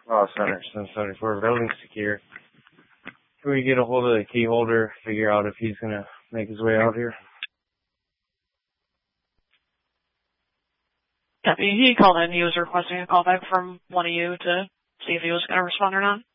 Oh, Center, 74, building secure. Can we get a hold of the key holder, figure out if he's going to make his way out here? Copy. He called in. He was requesting a call back from one of you to see if he was going to respond or not.